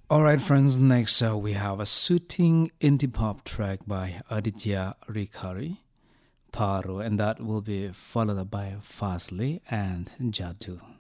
Alright, friends, next we have a soothing indie pop track by Aditya Rikari, Paro, and that will be followed up by Fastly and Jatu.